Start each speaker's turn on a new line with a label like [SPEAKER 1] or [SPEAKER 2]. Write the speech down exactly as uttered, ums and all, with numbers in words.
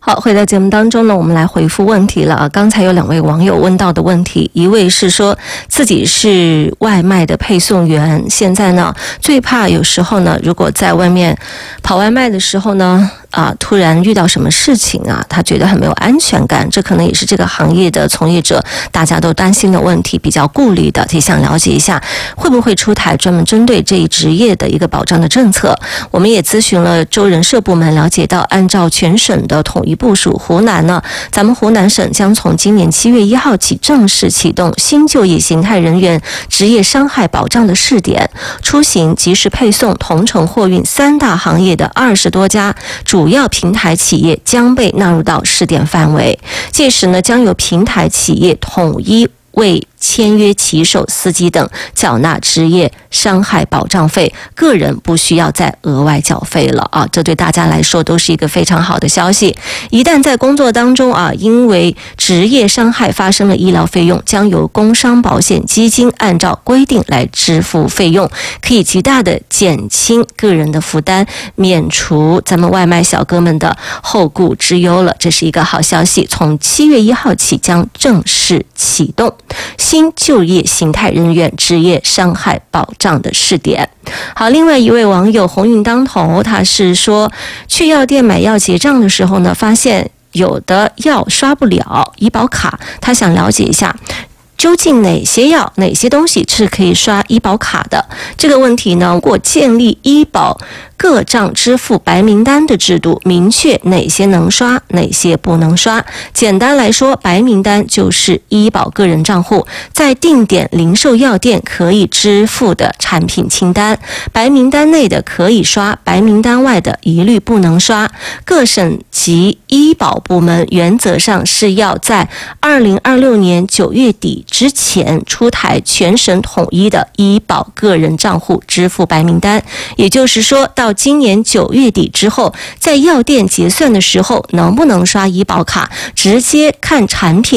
[SPEAKER 1] 好，回到节目当中呢，我们来回复问题了啊。刚才有两位网友问到的问题，一位是说自己是外卖的配送员，现在呢最怕有时候呢，如果在外面跑外卖的时候呢，啊，突然遇到什么事情啊，他觉得很没有安全感，这可能也是这个行业的从业者大家都担心的问题，比较顾虑的，也想了解一下会不会出台专门针对这一职业的一个保障的政策。我们也咨询了州人社部门，了解到按照全省的统一部署，湖南呢，咱们湖南省将从今年七月一号起正式启动新就业形态人员职业伤害保障的试点，出行、即时配送、同城货运三大行业的二十多家主要平台企业将被纳入到试点范围。届时呢，将由平台企业统一为签约骑手、司机等缴纳职业伤害保障费，个人不需要再额外缴费了啊！这对大家来说都是一个非常好的消息。一旦在工作当中啊，因为职业伤害发生了医疗费用，将由工伤保险基金按照规定来支付费用，可以极大的减轻个人的负担，免除咱们外卖小哥们的后顾之忧了。这是一个好消息，从七月一号起将正式启动新就业形态人员职业伤害保障的试点。好，另外一位网友鸿运当头，他是说去药店买药结账的时候呢，发现有的药刷不了医保卡，他想了解一下究竟哪些药、哪些东西是可以刷医保卡的？这个问题呢，如果建立医保各账支付白名单的制度，明确哪些能刷，哪些不能刷。简单来说，白名单就是医保个人账户在定点零售药店可以支付的产品清单，白名单内的可以刷，白名单外的一律不能刷。各省级医保部门原则上是要在二零二六年九月底之前出台全省统一的医保个人账户支付白名单，也就是说到今年九月底之后，在药店结算的时候能不能刷医保卡，直接看产品